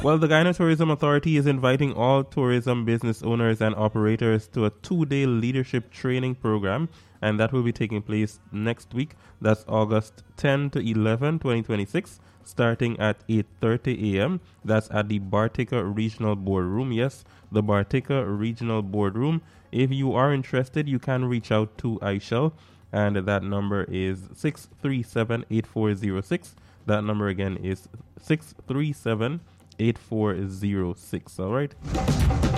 Well, the Guyana Tourism Authority is inviting all tourism business owners and operators to a 2-day leadership training program, and that will be taking place next week. That's August 10 to 11, 2026, starting at 8:30 a.m. That's at the Bartica Regional Boardroom. Yes, the Bartica Regional Boardroom. If you are interested, you can reach out to Aishel, and that number is 637-8406. That number again is 637-8406. All right.